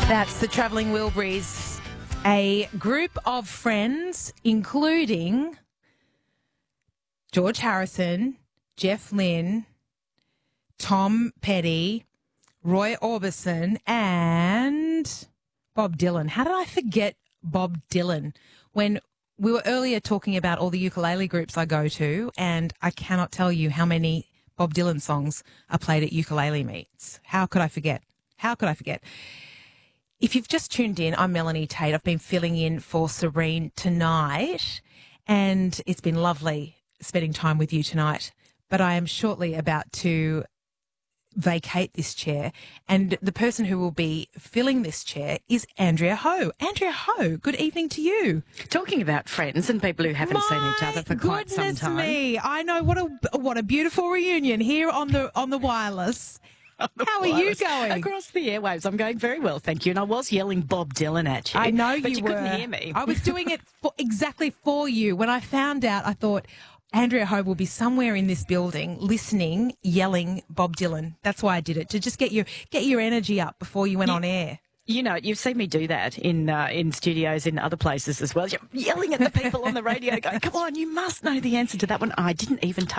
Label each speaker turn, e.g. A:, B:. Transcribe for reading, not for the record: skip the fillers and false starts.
A: That's the Travelling Wilburys, a group of friends, including George Harrison, Jeff Lynne, Tom Petty, Roy Orbison, and Bob Dylan. How did I forget Bob Dylan? When we were earlier talking about all the ukulele groups I go to, and I cannot tell you how many Bob Dylan songs are played at ukulele meets. How could I forget? How could I forget? If you've just tuned in, I'm Melanie Tate. I've been filling in for Serene tonight, and it's been lovely spending time with you tonight. But I am shortly about to vacate this chair, and the person who will be filling this chair is Andrea Ho. Andrea Ho, good evening to you.
B: Talking about friends and people who haven't seen each other for quite some time.
A: Goodness me, I know, what a beautiful reunion here on the wireless. How are you going?
B: Across the airwaves, I'm going very well, thank you. And I was yelling Bob Dylan at you.
A: I know
B: but
A: you
B: were.
A: couldn't
B: hear me.
A: I was doing it exactly for you. When I found out, I thought Andrea Ho will be somewhere in this building listening, yelling Bob Dylan. That's why I did it, to just get your energy up before you went on air.
B: You know, you've seen me do that in studios in other places as well. You're yelling at the people on the radio going, come on, you must know the answer to that one. I didn't even touch